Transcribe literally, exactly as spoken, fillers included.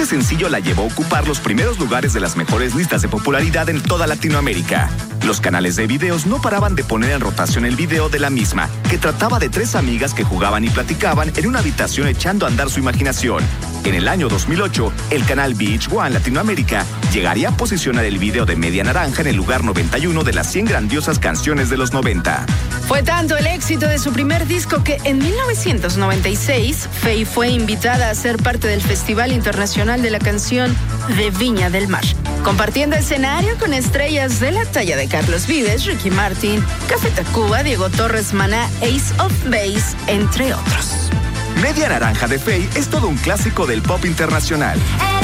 este sencillo la llevó a ocupar los primeros lugares de las mejores listas de popularidad en toda Latinoamérica. Los canales de videos no paraban de poner en rotación el video de la misma, que trataba de tres amigas que jugaban y platicaban en una habitación echando a andar su imaginación. En el año dos mil ocho, el canal V H uno Latinoamérica llegaría a posicionar el video de Media Naranja en el lugar noventa y uno de las cien grandiosas canciones de los noventa. Fue tanto el éxito de su primer disco que en mil novecientos noventa y seis, Feid fue invitada a ser parte del Festival Internacional de la Canción de Viña del Mar, compartiendo escenario con estrellas de la talla de Carlos Vives, Ricky Martin, Café Tacuba, Diego Torres, Maná, Ace of Base, entre otros. Media Naranja de Feid es todo un clásico del pop internacional.